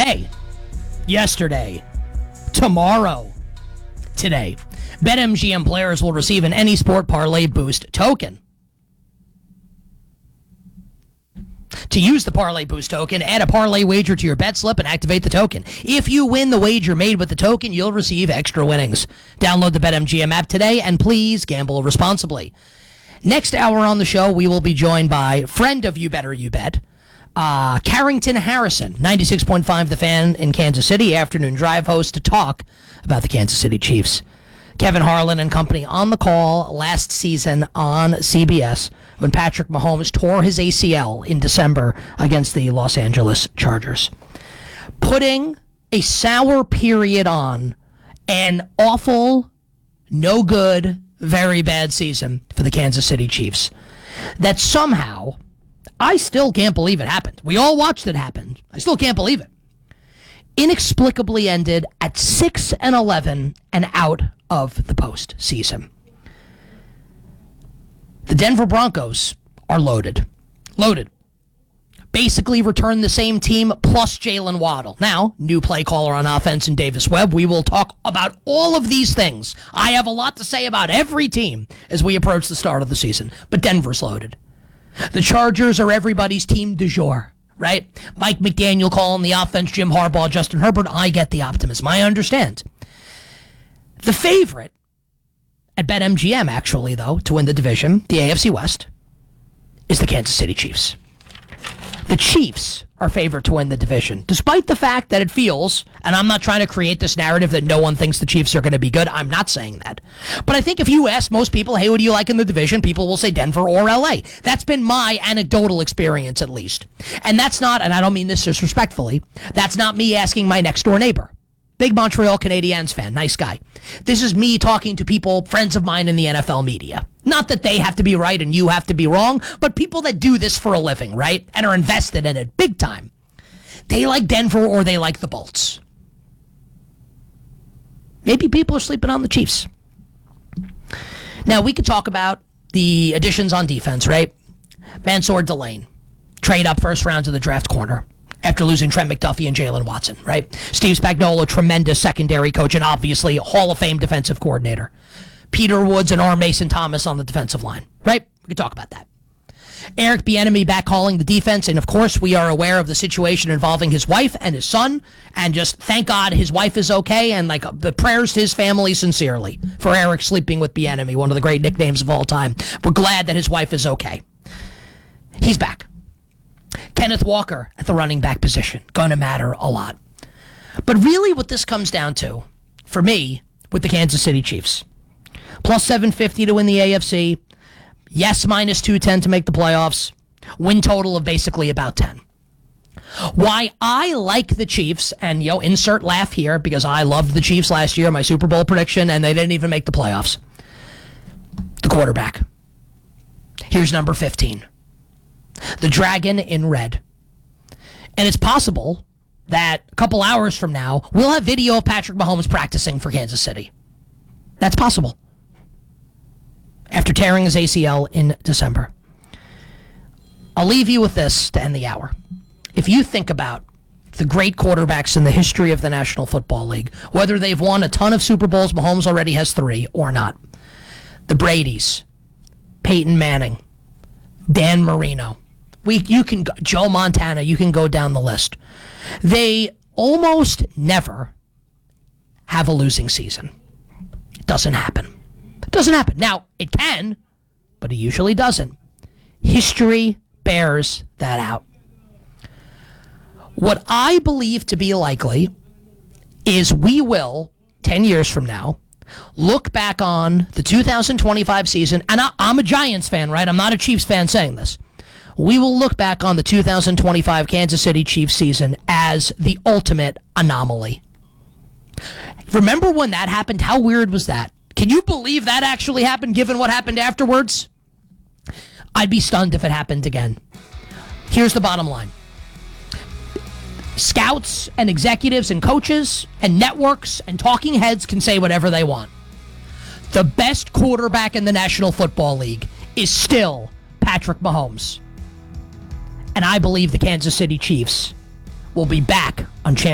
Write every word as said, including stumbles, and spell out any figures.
Today, yesterday, tomorrow, today, BetMGM players will receive an Any Sport Parlay Boost token. To use the Parlay Boost token, add a parlay wager to your bet slip and activate the token. If you win the wager made with the token, you'll receive extra winnings. Download the BetMGM app today, and please gamble responsibly. Next hour on the show, we will be joined by friend of You Better You Bet, uh, Carrington Harrison, ninety-six point five The Fan in Kansas City, afternoon drive host, to talk about the Kansas City Chiefs. Kevin Harlan and company on the call last season on C B S when Patrick Mahomes tore his A C L in December against the Los Angeles Chargers. Putting a sour period on an awful, no good, very bad season for the Kansas City Chiefs. That somehow, I still can't believe it happened. We all watched it happen. I still can't believe it. Inexplicably ended at six and eleven and out of the postseason. The Denver Broncos are loaded. Loaded. Basically returned the same team plus Jalen Waddle. Now, new play caller on offense in Davis Webb. We will talk about all of these things. I have a lot to say about every team as we approach the start of the season. But Denver's loaded. The Chargers are everybody's team du jour, right? Mike McDaniel calling the offense, Jim Harbaugh, Justin Herbert. I get the optimism. I understand. The favorite at BetMGM, actually, though, to win the division, the A F C West, is the Kansas City Chiefs. The Chiefs are favored to win the division, despite the fact that it feels, and I'm not trying to create this narrative that no one thinks the Chiefs are going to be good. I'm not saying that. But I think if you ask most people, hey, what do you like in the division? People will say Denver or L A. That's been my anecdotal experience, at least. And that's not, and I don't mean this disrespectfully, that's not me asking my next door neighbor. Big Montreal Canadiens fan, nice guy. This is me talking to people, friends of mine in the N F L media. Not that they have to be right and you have to be wrong, but people that do this for a living, right? And are invested in it big time. They like Denver or they like the Bolts. Maybe people are sleeping on the Chiefs. Now, we could talk about the additions on defense, right? Mansour Delane, trade up first round to the draft corner after losing Trent McDuffie and Jalen Watson, right? Steve Spagnuolo, tremendous secondary coach and obviously a Hall of Fame defensive coordinator. Peter Woods and R. Mason Thomas on the defensive line, right? We could talk about that. Eric Bieniemy back calling the defense, and of course we are aware of the situation involving his wife and his son, and just thank God his wife is okay, and like the prayers to his family sincerely for Eric sleeping with Bieniemy, one of the great nicknames of all time. We're glad that his wife is okay. He's back. Kenneth Walker at the running back position, going to matter a lot. But really what this comes down to, for me, with the Kansas City Chiefs, plus seven fifty to win the A F C, yes, minus two ten to make the playoffs, win total of basically about ten. Why I like the Chiefs, and yo, insert laugh here, because I loved the Chiefs last year, my Super Bowl prediction, and they didn't even make the playoffs. The quarterback. Here's number fifteen. The Dragon in red. And it's possible that a couple hours from now, we'll have video of Patrick Mahomes practicing for Kansas City. That's possible. After tearing his A C L in December. I'll leave you with this to end the hour. If you think about the great quarterbacks in the history of the National Football League, whether they've won a ton of Super Bowls, Mahomes already has three, or not. The Bradys, Peyton Manning, Dan Marino. We, you can go, Joe Montana, you can go down the list. They almost never have a losing season. It doesn't happen. It doesn't happen. Now, it can, but it usually doesn't. History bears that out. What I believe to be likely is we will, ten years from now, look back on the two thousand twenty-five season, and I, I'm a Giants fan, right? I'm not a Chiefs fan saying this. We will look back on the two thousand twenty-five Kansas City Chiefs season as the ultimate anomaly. Remember when that happened? How weird was that? Can you believe that actually happened, given what happened afterwards? I'd be stunned if it happened again. Here's the bottom line. Scouts and executives and coaches and networks and talking heads can say whatever they want. The best quarterback in the National Football League is still Patrick Mahomes. And I believe the Kansas City Chiefs will be back on championship.